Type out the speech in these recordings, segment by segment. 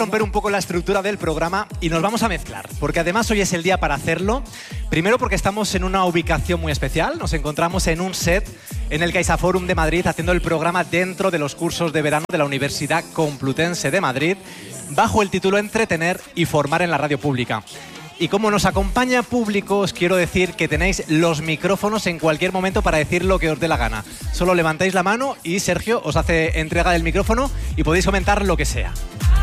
Romper un poco la estructura del programa y nos vamos a mezclar, porque además hoy es el día para hacerlo. Primero porque estamos en una ubicación muy especial, nos encontramos en un set en el CaixaForum de Madrid haciendo el programa dentro de los cursos de verano de la Universidad Complutense de Madrid bajo el título Entretener y formar en la radio pública. Y como nos acompaña público, os quiero decir que tenéis los micrófonos en cualquier momento para decir lo que os dé la gana. Solo levantáis la mano y Sergio os hace entrega del micrófono y podéis comentar lo que sea.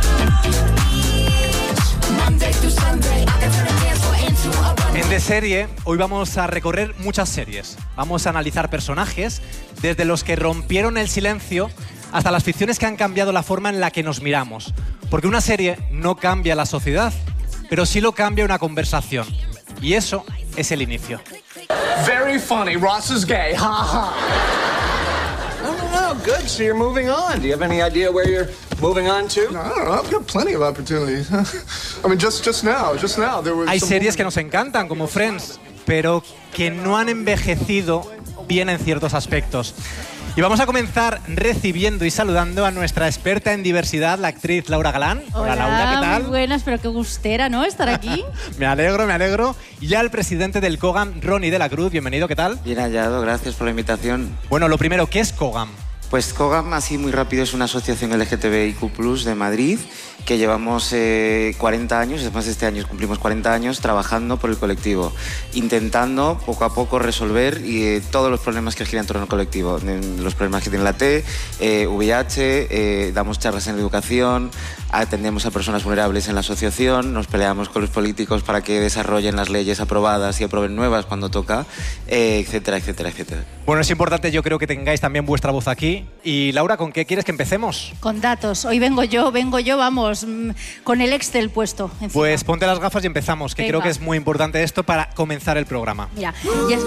En De Serie, hoy vamos a recorrer muchas series. Vamos a analizar personajes, desde los que rompieron el silencio hasta las ficciones que han cambiado la forma en la que nos miramos. Porque una serie no cambia la sociedad, pero sí lo cambia una conversación. Y eso es el inicio. Very funny. Ross is gay. Ha ha. No. Good. So you're moving on. Do you have any idea where you're moving on to? No, I don't know. I've got plenty of opportunities. I mean, just now there was. Hay series que nos encantan, como Friends, pero que no han envejecido bien en ciertos aspectos. Y vamos a comenzar recibiendo y saludando a nuestra experta en diversidad, la actriz Laura Galán. Hola, Laura, ¿qué tal? Muy buenas, pero qué gustera, ¿no? Estar aquí. Me alegro. Y al presidente del COGAM, Ronnie de la Cruz. Bienvenido, ¿qué tal? Bien hallado, gracias por la invitación. Bueno, lo primero, ¿qué es COGAM? Pues COGAM, así muy rápido, es una asociación LGTBIQ+ de Madrid que llevamos 40 años, además este año cumplimos 40 años trabajando por el colectivo, intentando poco a poco resolver todos los problemas que giran en torno al colectivo, los problemas que tiene la T, VIH, damos charlas en educación, atendemos a personas vulnerables en la asociación, nos peleamos con los políticos para que desarrollen las leyes aprobadas y aprueben nuevas cuando toca, etcétera. Bueno, es importante, yo creo, que tengáis también vuestra voz aquí. Y Laura, ¿con qué quieres que empecemos? Con datos. Hoy vengo yo, vamos, con el Excel puesto encima. Pues ponte las gafas y empezamos, que Venga. creo que es muy importante esto para comenzar el programa. Mira, ya...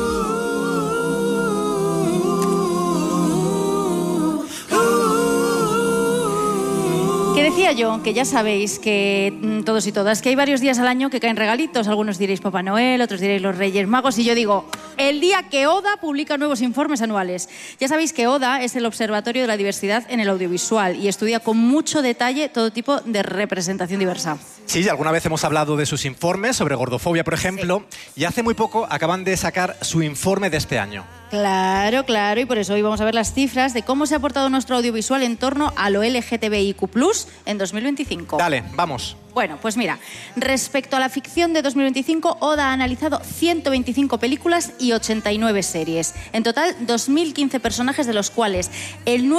Que decía yo, que ya sabéis que todos y todas, que hay varios días al año que caen regalitos. Algunos diréis Papá Noel, otros diréis los Reyes Magos, y yo digo, el día que ODA publica nuevos informes anuales. Ya sabéis que ODA es el Observatorio de la Diversidad en el Audiovisual y estudia con mucho detalle todo tipo de representación diversa. Sí, alguna vez hemos hablado de sus informes sobre gordofobia, por ejemplo, y hace muy poco acaban de sacar su informe de este año. Claro, y por eso hoy vamos a ver las cifras de cómo se ha portado nuestro audiovisual en torno a lo LGTBIQ+ en 2025. Dale, vamos. Bueno, pues mira, respecto a la ficción de 2025, ODA ha analizado 125 películas y 89 series. En total, 2.015 personajes, de los cuales el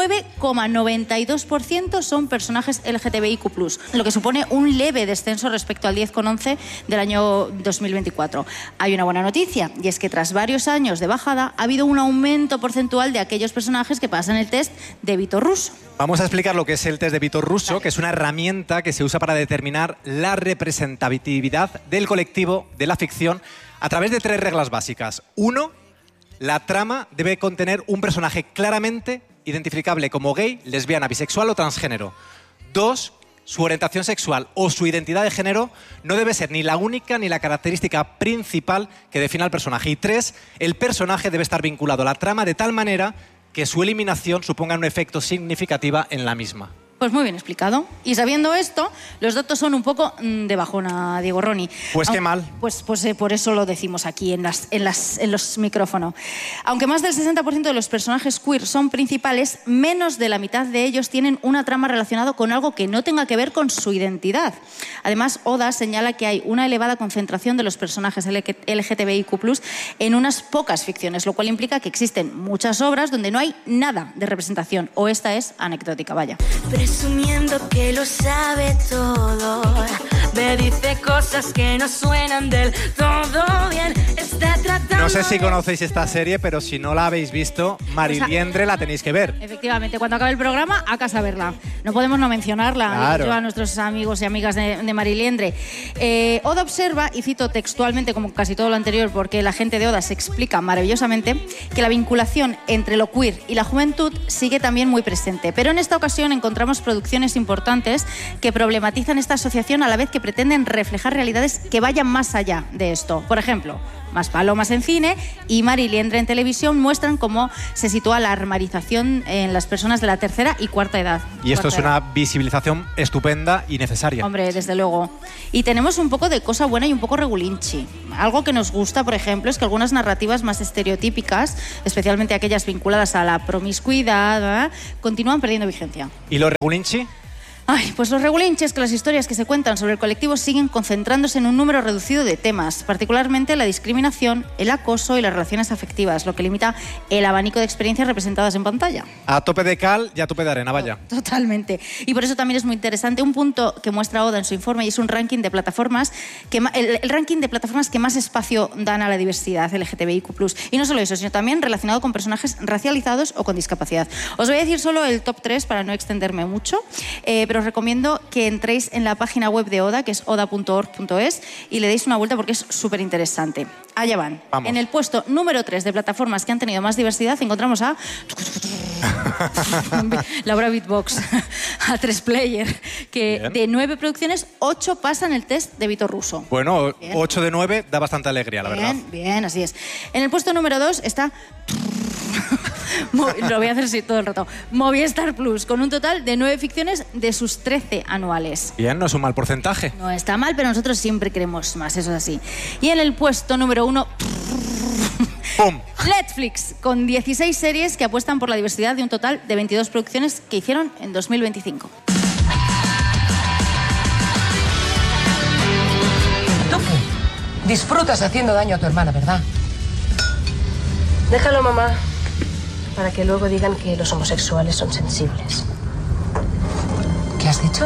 9,92% son personajes LGTBIQ+, lo que supone un leve descenso respecto al 10,11% del año 2024. Hay una buena noticia, y es que tras varios años de bajada, ha habido un aumento porcentual de aquellos personajes que pasan el test de Vitor Russo. Vamos a explicar lo que es el test de Vitor Russo, que es una herramienta que se usa para determinar la representatividad del colectivo de la ficción a través de 3 reglas básicas. 1, la trama debe contener un personaje claramente identificable como gay, lesbiana, bisexual o transgénero. 2, su orientación sexual o su identidad de género no debe ser ni la única ni la característica principal que defina al personaje. Y 3, el personaje debe estar vinculado a la trama de tal manera que su eliminación suponga un efecto significativo en la misma. Pues muy bien explicado. Y sabiendo esto, los datos son un poco de bajona, Diego Ronnie. Pues qué mal. Pues por eso lo decimos aquí en los micrófonos. Aunque más del 60% de los personajes queer son principales, menos de la mitad de ellos tienen una trama relacionada con algo que no tenga que ver con su identidad. Además, ODA señala que hay una elevada concentración de los personajes LGTBIQ+ en unas pocas ficciones, lo cual implica que existen muchas obras donde no hay nada de representación, o esta es anecdótica, vaya. Presumiendo que lo sabe todo, me dice cosas que no suenan del todo bien. Está tratando... No sé si conocéis esta serie, pero si no la habéis visto, Mariliendre la tenéis que ver. Efectivamente, cuando acabe el programa, a casa a verla. No podemos no mencionarla, claro, a nuestros amigos y amigas de Mariliendre. ODA observa, y cito textualmente como casi todo lo anterior, porque la gente de ODA se explica maravillosamente, que la vinculación entre lo queer y la juventud sigue también muy presente. Pero en esta ocasión encontramos producciones importantes que problematizan esta asociación a la vez que pretenden reflejar realidades que vayan más allá de esto. Por ejemplo, Más Palomas en cine y Mar y Liendre en televisión muestran cómo se sitúa la armarización en las personas de la tercera y cuarta edad. Y esto es una visibilización estupenda y necesaria. Hombre, desde luego. Y tenemos un poco de cosa buena y un poco regulinchi. Algo que nos gusta, por ejemplo, es que algunas narrativas más estereotípicas, especialmente aquellas vinculadas a la promiscuidad, ¿verdad?, continúan perdiendo vigencia. ¿Y lo regulinchi? Ay, pues los regulinches, que las historias que se cuentan sobre el colectivo siguen concentrándose en un número reducido de temas, particularmente la discriminación, el acoso y las relaciones afectivas, lo que limita el abanico de experiencias representadas en pantalla. A tope de cal y a tope de arena, vaya. Totalmente. Y por eso también es muy interesante un punto que muestra Oda en su informe, y es un ranking de plataformas, el ranking de plataformas que más espacio dan a la diversidad LGTBIQ+. Y no solo eso, sino también relacionado con personajes racializados o con discapacidad. Os voy a decir solo el top 3 para no extenderme mucho, pero os recomiendo que entréis en la página web de Oda, que es oda.org.es, y le deis una vuelta porque es súper interesante. Allá van. Vamos. En el puesto número 3 de plataformas que han tenido más diversidad encontramos a Laura Beatbox, a 3Player, que Bien. de 9 producciones, 8 pasan el test de Víctor Russo. Bueno, Bien. 8 de 9 da bastante alegría, la verdad. Bien, bien, así es. En el puesto número 2 está... Lo voy a hacer así todo el rato. Movistar Plus, con un total de 9 ficciones de sus 13 anuales. Bien, no es un mal porcentaje. No está mal, pero nosotros siempre queremos más, eso es así. Y en el puesto número 1... ¡Pum! Netflix, con 16 series que apuestan por la diversidad de un total de 22 producciones que hicieron en 2025. ¿Tú qué? Disfrutas haciendo daño a tu hermana, ¿verdad? Déjalo, mamá, para que luego digan que los homosexuales son sensibles. ¿Qué has dicho?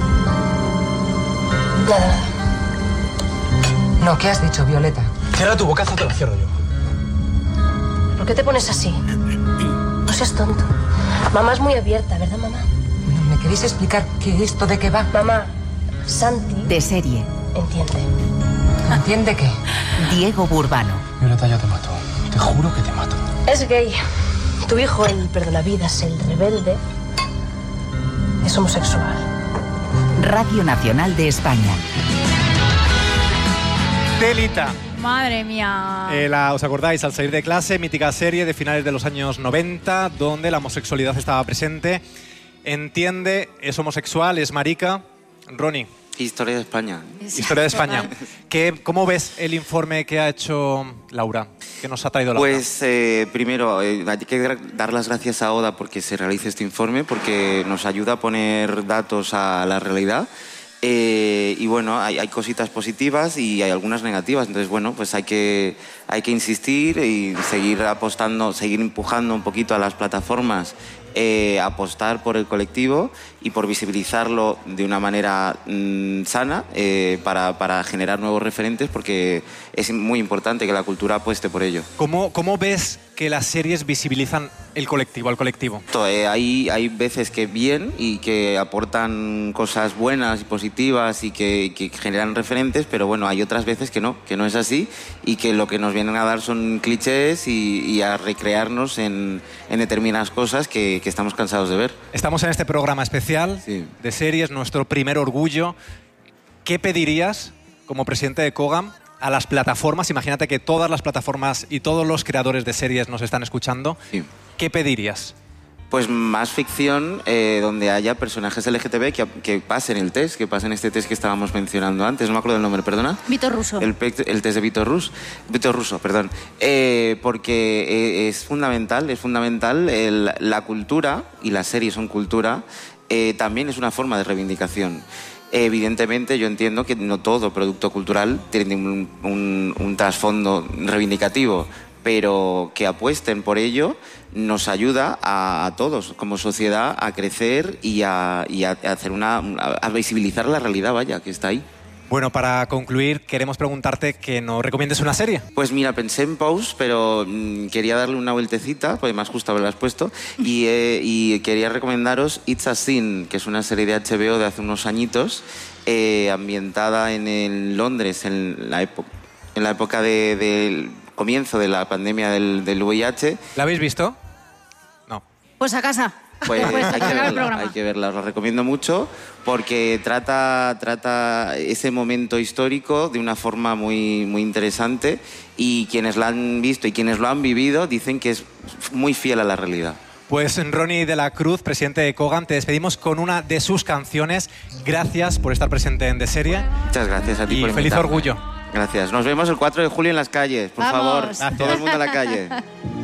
Nada. No, ¿qué has dicho, Violeta? Cierra tu bocazo, te la cierro yo. ¿Por qué te pones así? No seas tonto. Mamá es muy abierta, ¿verdad, mamá? ¿Me queréis explicar esto de qué va? Mamá, Santi De serie, entiende. ¿Entiende qué? Diego Burbano. Violeta, yo te mato. Te juro que te mato. Es gay. Tu hijo, el perdonavidas, el rebelde, es homosexual. Radio Nacional de España. Telita. Madre mía. ¿Os acordáis? Al salir de clase, mítica serie de finales de los años 90, donde la homosexualidad estaba presente. Entiende, es homosexual, es marica. Ronnie, Historia de España. Historia de España. ¿Cómo ves el informe que ha hecho Laura? ¿Qué nos ha traído Laura? Pues primero hay que dar las gracias a Oda porque se realice este informe, porque nos ayuda a poner datos a la realidad. Y bueno, hay cositas positivas y hay algunas negativas. Entonces, bueno, pues hay que insistir y seguir apostando, seguir empujando un poquito a las plataformas, apostar por el colectivo y por visibilizarlo de una manera sana para generar nuevos referentes, porque es muy importante que la cultura apueste por ello. ¿Cómo ves que las series visibilizan el colectivo, al colectivo? Hay veces que bien y que aportan cosas buenas y positivas y que generan referentes, pero bueno, hay otras veces que no es así y que lo que nos vienen a dar son clichés y a recrearnos en determinadas cosas que estamos cansados de ver. Estamos en este programa especial de series, nuestro primer orgullo. ¿Qué pedirías como presidente de COGAM a las plataformas? Imagínate que todas las plataformas y todos los creadores de series nos están escuchando. Sí. ¿Qué pedirías? Pues más ficción donde haya personajes LGTB que pasen el test, que pasen este test que estábamos mencionando antes. No me acuerdo el nombre, perdona. Víctor Russo. El test de Víctor Russo, perdón. Porque es fundamental la cultura, y las series son cultura, también es una forma de reivindicación. Evidentemente, yo entiendo que no todo producto cultural tiene un trasfondo reivindicativo, pero que apuesten por ello nos ayuda a todos como sociedad a crecer y a hacer a visibilizar la realidad, vaya, que está ahí. Bueno, para concluir, queremos preguntarte que nos recomiendes una serie. Pues mira, pensé en Pose, pero quería darle una vueltecita, pues más justo haberla puesto, y quería recomendaros It's a Sin, que es una serie de HBO de hace unos añitos, ambientada en Londres, en la época del comienzo de la pandemia del VIH. ¿La habéis visto? No. Pues a casa. Pues Después de hay que acabar el verla, programa. hay que verla. Os lo recomiendo mucho porque trata ese momento histórico de una forma muy, muy interesante y quienes la han visto y quienes lo han vivido dicen que es muy fiel a la realidad. Pues Ronnie de la Cruz, presidente de Kogan, te despedimos con una de sus canciones. Gracias por estar presente en De Serie. Muchas gracias a ti Y por feliz invitarme. orgullo. Gracias. Nos vemos el 4 de julio en las calles. Por Vamos. favor, Gracias. todo el mundo a la calle.